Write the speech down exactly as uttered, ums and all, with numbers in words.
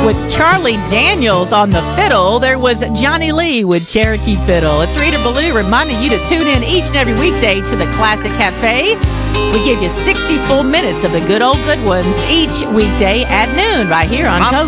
with Charlie Daniels on the fiddle. There was Johnny Lee with Cherokee Fiddle. It's Rita Ballou reminding you to tune in each and every weekday to the Classic Cafe. We give you sixty full minutes of the good old good ones each weekday at noon right here on Coast.